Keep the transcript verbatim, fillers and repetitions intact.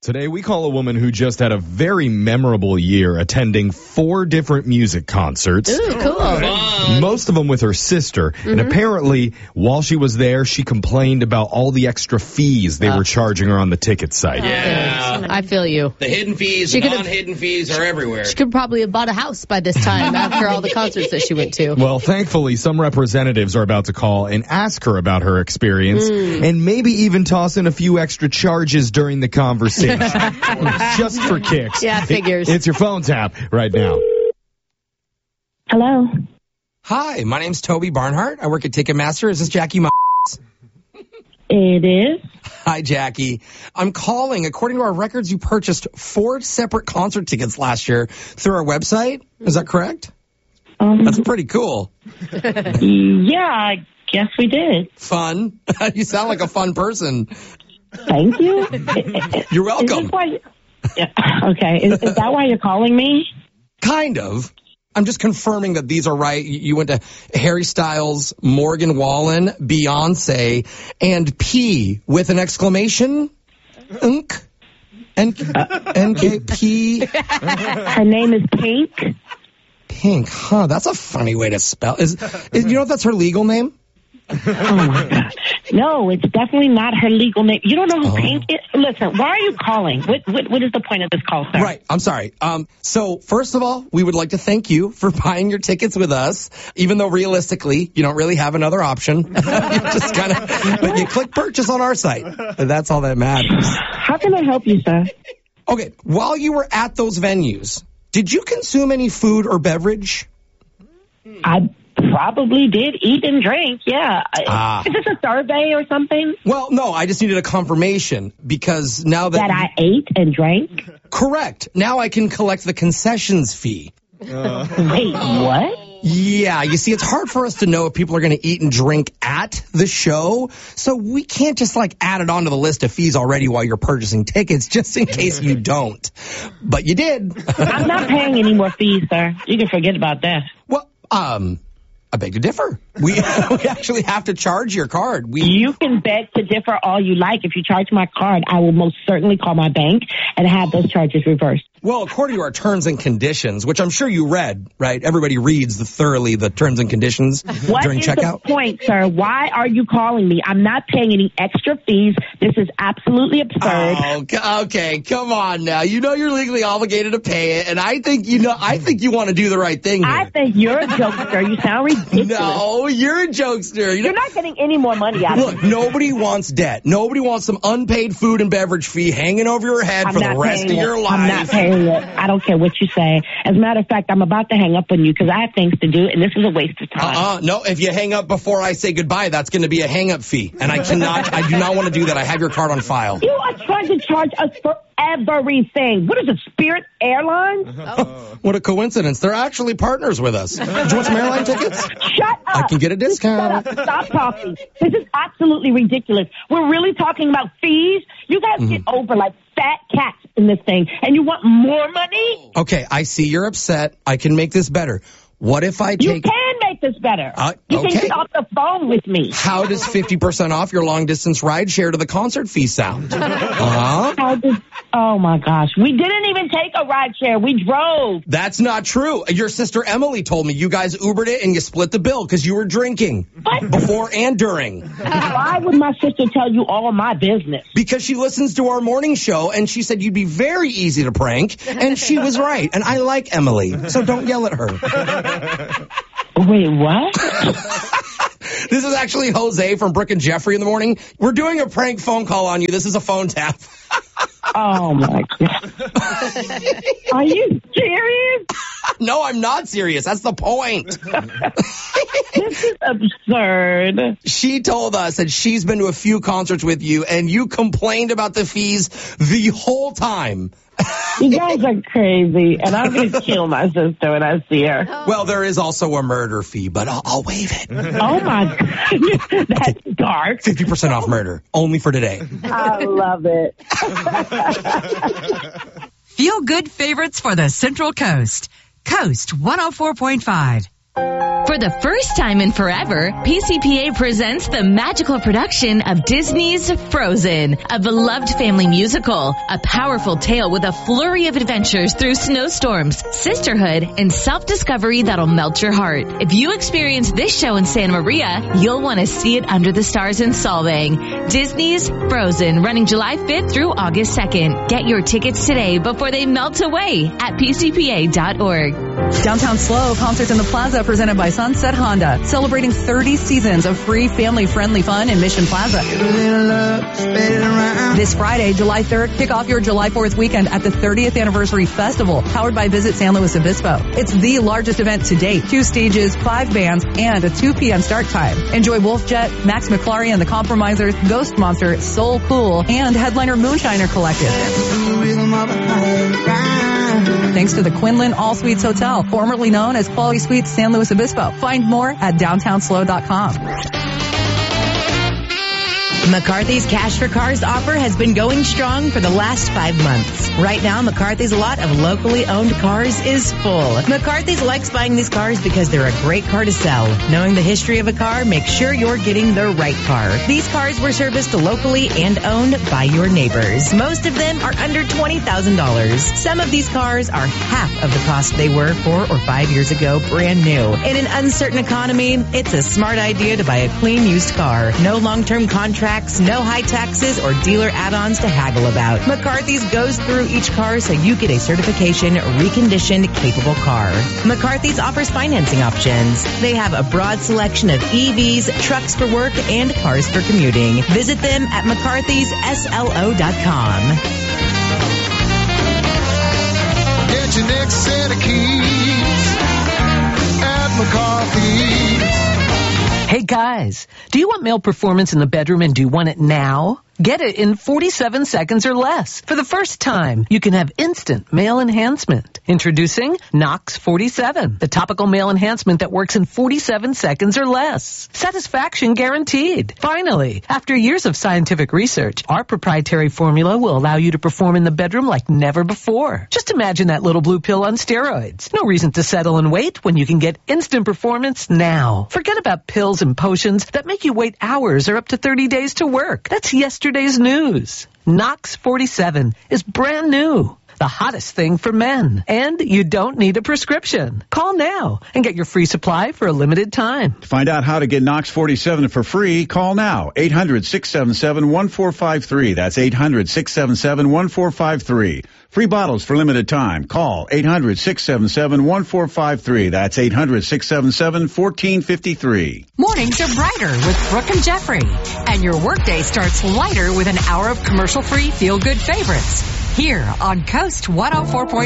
Today, we call a woman who just had a very memorable year attending four different music concerts. Ooh, cool. Fun. Most of them with her sister. Mm-hmm. And apparently, while she was there, she complained about all the extra fees they uh, were charging her on the ticket site. Yeah. I feel you. The hidden fees, the non-hidden fees are everywhere. She could probably have bought a house by this time after all the concerts that she went to. Well, thankfully, some representatives are about to call and ask her about her experience mm. and maybe even toss in a few extra charges during the conversation. Just for kicks. Yeah, figures. It, it's your phone tap right now. Hello. Hi, my name's Toby Barnhart. I work at Ticketmaster. Is this Jackie? My It is. Hi, Jackie. I'm calling. According to our records, you purchased four separate concert tickets last year through our website. Is that correct? Um, That's pretty cool. Yeah, I guess we did. Fun. You sound like a fun person. Thank you. You're welcome. Is this why, yeah, okay. Is, is that why you're calling me? Kind of. I'm just confirming that these are right. You went to Harry Styles, Morgan Wallen, Beyonce, and P with an exclamation. Unk. N K P. Her name is Pink. Pink, huh? That's a funny way to spell. Is, is you know if that's her legal name? Oh my God. No, it's definitely not her legal name. You don't know who oh. Pink is? Listen, why are you calling? What, what What is the point of this call, sir? Right. I'm sorry. Um. So first of all, we would like to thank you for buying your tickets with us, even though realistically you don't really have another option. You just kind of, but you click purchase on our site. And that's all that matters. How can I help you, sir? Okay. While you were at those venues, did you consume any food or beverage? I probably did eat and drink, yeah. Ah. Is this a survey or something? Well, no, I just needed a confirmation because now that... That I ate and drank? Correct. Now I can collect the concessions fee. Uh. Wait, what? Yeah, you see, it's hard for us to know if people are going to eat and drink at the show, so we can't just, like, add it onto the list of fees already while you're purchasing tickets, just in case you don't. But you did. I'm not paying any more fees, sir. You can forget about that. Well, um... I beg to differ. We, we actually have to charge your card. We, you can beg to differ all you like. If you charge my card, I will most certainly call my bank and have those charges reversed. Well, according to our terms and conditions, which I'm sure you read, right? Everybody reads the, thoroughly the terms and conditions what during is checkout. The point, sir? Why are you calling me? I'm not paying any extra fees. This is absolutely absurd. Oh, okay, come on now. You know you're legally obligated to pay it, and I think you know. I think you want to do the right thing here. I think you're a jokester. You sound ridiculous. No, you're a jokester. You you're not getting any more money out of Look, nobody wants debt. Nobody wants some unpaid food and beverage fee hanging over your head I'm for the rest of it. your life. I'm not paying it. I don't care what you say. As a matter of fact, I'm about to hang up on you because I have things to do, and this is a waste of time. Uh-uh. No, if you hang up before I say goodbye, that's going to be a hang-up fee, and I cannot. I do not want to do that. I have your card on file. You are trying to charge us for everything. What is it, Spirit Airlines? Oh. What a coincidence. They're actually partners with us. Do you want some airline tickets? Shut up. I can get a discount. Shut up. Stop talking. This is absolutely ridiculous. We're really talking about fees. You guys mm-hmm. get over like fat cats in this thing, and you want more money? Okay, I see you're upset. I can make this better. What if I take... You can make this better. Uh, you okay. can get off the phone with me. How does fifty percent off your long-distance ride share to the concert fee sound? Uh-huh. How does, oh, my gosh. We didn't even take a ride share. We drove. That's not true. Your sister Emily told me you guys Ubered it and you split the bill because you were drinking. What? Before and during. Why would my sister tell you all of my business? Because she listens to our morning show, and she said you'd be very easy to prank, and she was right. And I like Emily, so don't yell at her. Wait, what? This is actually Jose from Brooke and Jeffrey in the morning. We're doing a prank phone call on you. This is a phone tap. Oh, my God. Are you serious? No, I'm not serious. That's the point. This is absurd. She told us that she's been to a few concerts with you, and you complained about the fees the whole time. You guys are crazy, and I'm going to kill my sister when I see her. Well, there is also a murder fee, but I'll, I'll waive it. Oh, my God. That's dark. fifty percent off murder, only for today. I love it. Feel good favorites for the Central Coast. Coast one oh four point five. For the first time in forever, P C P A presents the magical production of Disney's Frozen, a beloved family musical, a powerful tale with a flurry of adventures through snowstorms, sisterhood, and self-discovery that'll melt your heart. If you experience this show in Santa Maria, you'll want to see it under the stars in Solvang. Disney's Frozen, running July fifth through August second. Get your tickets today before they melt away at P C P A dot org. Downtown Slow, Concerts in the Plaza, presented by Sunset Honda, celebrating thirty seasons of free family-friendly fun in Mission Plaza. This Friday, July third, kick off your July fourth weekend at the thirtieth Anniversary Festival, powered by Visit San Luis Obispo. It's the largest event to date. Two stages, five bands, and a two p.m. start time. Enjoy Wolfjet, Max McClary and the Compromisers, Ghost Monster, Soul Cool, and headliner Moonshiner Collective. Thanks to the Quinlan All Suites Hotel, formerly known as Quality Suites San Luis Obispo. Find more at downtown slow dot com. McCarthy's Cash for Cars offer has been going strong for the last five months. Right now, McCarthy's lot of locally owned cars is full. McCarthy's likes buying these cars because they're a great car to sell. Knowing the history of a car, make sure you're getting the right car. These cars were serviced locally and owned by your neighbors. Most of them are under twenty thousand dollars. Some of these cars are half of the cost they were four or five years ago, brand new. In an uncertain economy, it's a smart idea to buy a clean used car. No long-term contract, no high taxes or dealer add-ons to haggle about. McCarthy's goes through each car so you get a certification, reconditioned, capable car. McCarthy's offers financing options. They have a broad selection of E Vs, trucks for work, and cars for commuting. Visit them at McCarthy's S L O dot com. Get your next set of keys at McCarthy's. Hey guys, do you want male performance in the bedroom and do you want it now? Get it in forty-seven seconds or less. For the first time, you can have instant male enhancement. Introducing Nox forty-seven, the topical male enhancement that works in forty-seven seconds or less. Satisfaction guaranteed. Finally, after years of scientific research, our proprietary formula will allow you to perform in the bedroom like never before. Just imagine that little blue pill on steroids. No reason to settle and wait when you can get instant performance now. Forget about pills and potions that make you wait hours or up to thirty days to work. That's yesterday's news. Nox forty-seven is brand new. The hottest thing for men. And you don't need a prescription. Call now and get your free supply for a limited time. To find out how to get Nox forty-seven for free, call now. eight hundred, six seven seven, one four five three. That's eight hundred, six seven seven, one four five three. Free bottles for limited time. Call eight hundred, six seven seven, one four five three. That's eight hundred, six seven seven, one four five three. Mornings are brighter with Brooke and Jeffrey. And your workday starts lighter with an hour of commercial-free feel-good favorites. Here on Coast one oh four point five.